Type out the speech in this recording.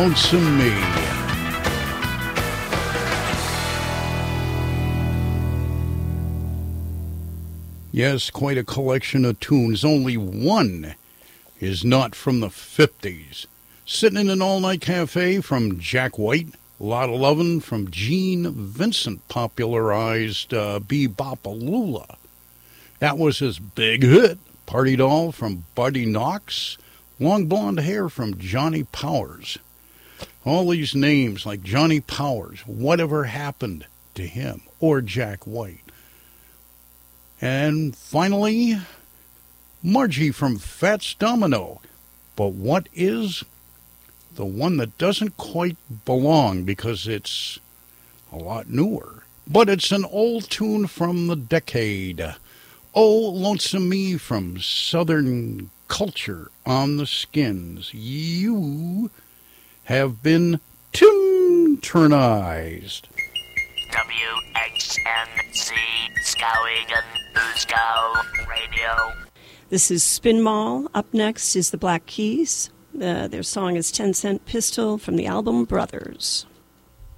Lonesome Me. Yes, quite a collection of tunes. Only one is not from the 50s. Sitting in an All-Night Cafe from Jack White. Lot of Lovin' from Gene Vincent popularized Bebopalula. That was his big hit. Party Doll from Buddy Knox. Long Blonde Hair from Johnny Powers. All these names like Johnny Powers. Whatever happened to him? Or Jack White? And finally, Margie from Fats Domino. But what is the one that doesn't quite belong because it's a lot newer? But it's an old tune from the decade. Oh, Lonesome Me from Southern Culture on the Skins. You have been turnized. WXNZ Skowhegan Busko Radio. This is Spin Mall. Up next is the Black Keys. Their song is 10 Cent Pistol from the album Brothers.